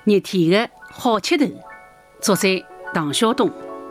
热天的好吃头，作者唐小东。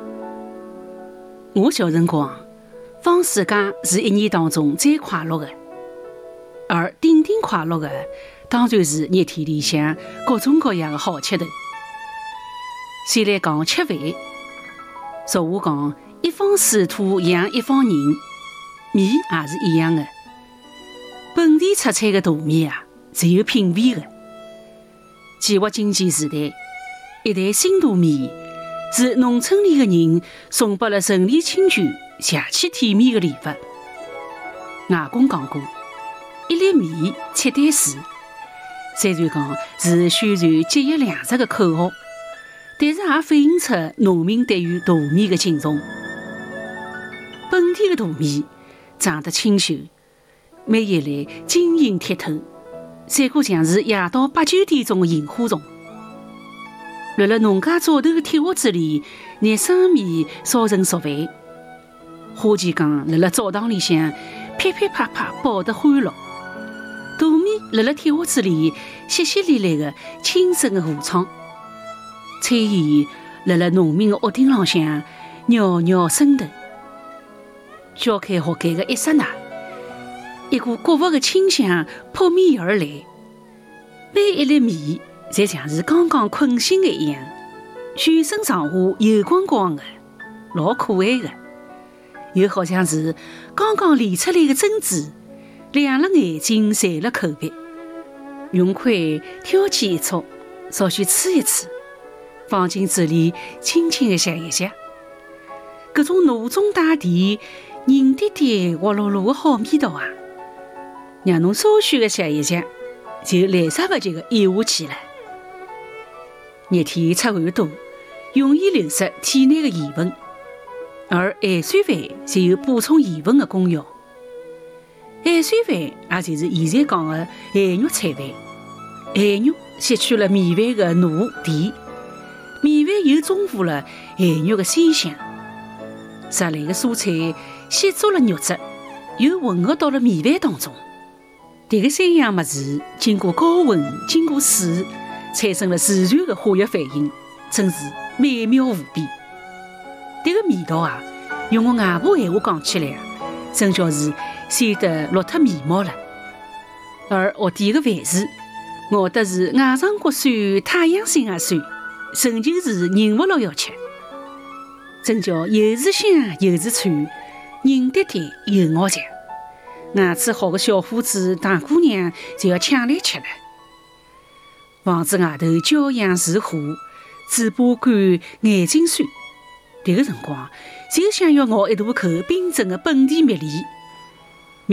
我小辰光放暑假是一年当中最快乐的，而顶顶快乐的当然是热天里向各种各样的好吃头。先来讲吃饭，俗话讲一方水土养一方人，米也是一样的。本地出产的大米啊，是有品味的。计划经济时代，一袋新大米是农村里的人送拨了城里亲眷邪气体面的礼物。外公讲过，一粒米七袋水，虽然讲是宣传节约粮食的口号，但是也反映出农民对于大米的敬重。本地的大米长得清秀，每一粒晶莹剔透，闪过像是夜到8、9点钟的萤火虫。辣辣农家灶头的铁锅子里，拿生米烧成熟饭。花钱岗辣辣灶堂里向噼噼啪啪爆得欢乐。大米辣辣铁锅子里淅淅沥沥的清深的河床。炊烟辣辣农民的屋顶浪向袅袅升腾。敲开锅盖的一刹那，一股谷物的清香扑面而来，每一粒米侪像是刚刚困醒的一样，全身上下油光光的，老可爱的，又好像是刚刚炼出来的珍珠，亮了眼睛，馋了口鼻。用筷挑起一撮，稍许吃一吃，放进嘴里轻轻的吸一吸，搿种浓中带甜、凝滴滴、滑噜噜的好味道啊，让侬稍许的吸一吸，就来啥不及的咽下去了。热天出汗多，容易流失体内的盐分，而氨酸饭就有补充盐分的功效。氨酸饭也就是现在讲的咸肉菜饭。咸肉吸取了米饭的糯甜，米饭又中和了咸肉的鲜香。热来的蔬菜吸足了肉质，又混合到了米饭当中。这个三样物事经过高温，经过水，产生了自然的化学反应，真是美妙无比。这个味道啊，用我外婆闲话讲起来，真叫是鲜得落脱眉毛了。而屋底的饭匙，熬的是外长国酸、太阳星也酸，纯就是忍不牢要吃。真叫又是香又是脆，凝滴滴又咬强。牙齿好的小伙子、大姑娘就要抢来吃了。房子外头骄阳似火，嘴巴干，眼睛酸。这个辰光就想要咬一大口冰镇的本地蜜梨。